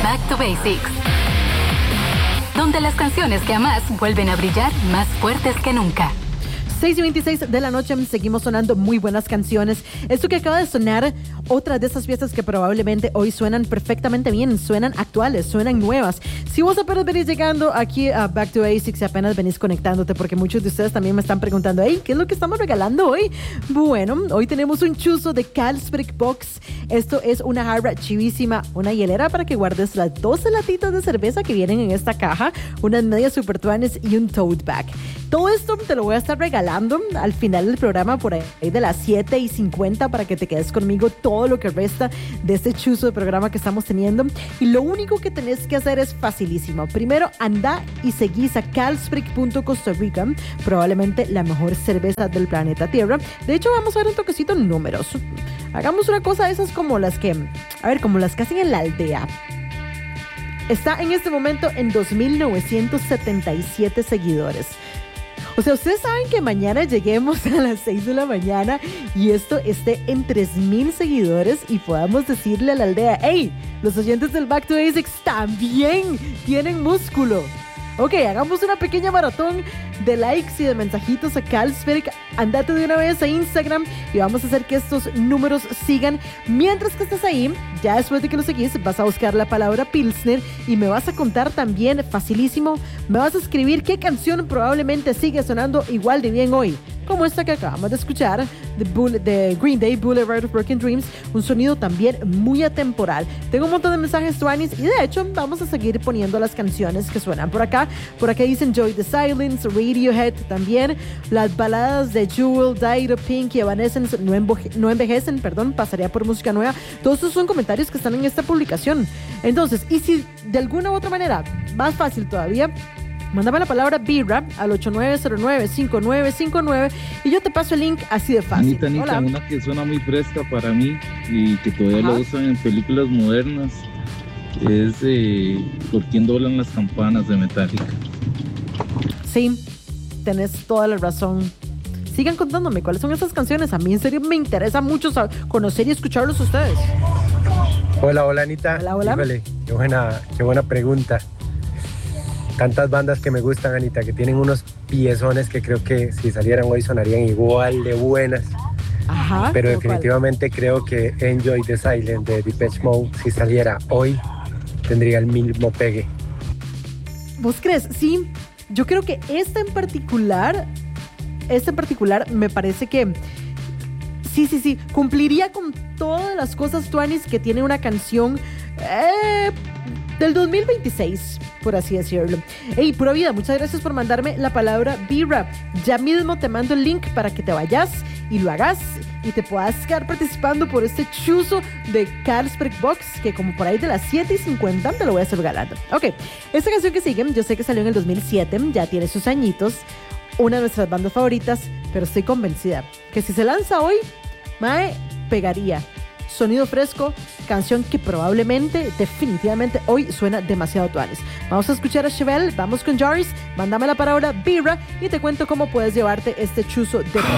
Back to Basics, donde las canciones que amas vuelven a brillar más fuertes que nunca. 6:26 de la noche, seguimos sonando muy buenas canciones. Esto que acaba de sonar, otra de esas piezas que probablemente hoy suenan perfectamente bien, suenan actuales, suenan nuevas. Si vos apenas venís llegando aquí a Back to Basics y apenas venís conectándote, porque muchos de ustedes también me están preguntando, hey, ¿qué es lo que estamos regalando hoy? Bueno, hoy tenemos un chuzo de Carlsberg Box. Esto es una jarra chivísima, una hielera para que guardes las 12 latitas de cerveza que vienen en esta caja, unas medias super tuanes y un tote bag. Todo esto te lo voy a estar regalando al final del programa por ahí de las 7:50 para que te quedes conmigo todo lo que resta de este chuzo de programa que estamos teniendo. Y lo único que tenés que hacer es facilísimo. Primero, anda y seguís a Carlsberg.Costa Rica, probablemente la mejor cerveza del planeta Tierra. De hecho, vamos a ver un toquecito en números. Hagamos una cosa de esas como las que hacen en la aldea. Está en este momento en 2,977 seguidores. O sea, ustedes saben que mañana lleguemos a las 6 de la mañana y esto esté en 3,000 seguidores y podamos decirle a la aldea, hey, los oyentes del Back to Basics también tienen músculo. Ok, hagamos una pequeña maratón de likes y de mensajitos a Carlsberg. Andate de una vez a Instagram y vamos a hacer que estos números sigan. Mientras que estés ahí, ya después de que lo seguís, vas a buscar la palabra Pilsner y me vas a contar también, facilísimo, me vas a escribir qué canción probablemente sigue sonando igual de bien hoy, como esta que acabamos de escuchar, de Green Day, Boulevard of Broken Dreams, un sonido también muy atemporal. Tengo un montón de mensajes tuanis y de hecho vamos a seguir poniendo las canciones que suenan por acá. Por acá dicen Joy the Silence, Radiohead también, las baladas de Jewel, Dido, Pink y Evanescence no envejecen, pasaría por música nueva. Todos esos son comentarios que están en esta publicación. Entonces, y si de alguna u otra manera, más fácil todavía, mándame la palabra birra al 8909-5959 y yo te paso el link así de fácil. Anita, una que suena muy fresca para mí y que todavía lo usan en películas modernas es ¿Por quién doblan las campanas de Metallica? Sí, tenés toda la razón. Sigan contándome cuáles son esas canciones. A mí en serio me interesa mucho conocer y escucharlos a ustedes. Hola Anita. Hola. Híjole, qué buena pregunta. Tantas bandas que me gustan, Anita, que tienen unos piezones que creo que si salieran hoy sonarían igual de buenas. Ajá. Pero definitivamente creo que Enjoy the Silence de Depeche Mode, si saliera hoy, tendría el mismo pegue. ¿Vos crees? Sí, yo creo que este en particular me parece que sí, cumpliría con todas las cosas tuanis que tiene una canción del 2026, por así decirlo. Hey, pura vida, muchas gracias por mandarme la palabra birra. Ya mismo te mando el link para que te vayas y lo hagas y te puedas quedar participando por este chuzo de Carlsberg Box, que como por ahí de las 7:50 te lo voy a estar regalando. Ok, esta canción que sigue, yo sé que salió en el 2007, ya tiene sus añitos, una de nuestras bandas favoritas, pero estoy convencida que si se lanza hoy, mae, pegaría. Sonido fresco, canción que probablemente, definitivamente hoy suena demasiado tuanes. Vamos a escuchar a Chevelle, vamos con Jaris, mándame la palabra birra y te cuento cómo puedes llevarte este chuzo de